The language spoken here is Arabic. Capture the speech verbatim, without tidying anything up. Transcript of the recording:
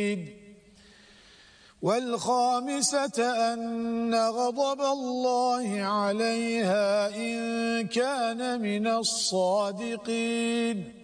والخامسة أن غضب الله عليها إن كان من الصادقين.